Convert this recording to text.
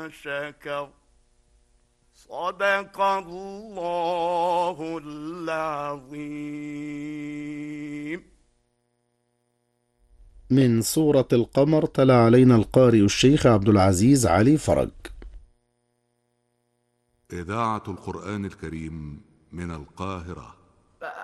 شكر. صدق الله العظيم. من سورة القمر تلا علينا القارئ الشيخ عبد العزيز علي فرج. إذاعة القرآن الكريم من القاهرة.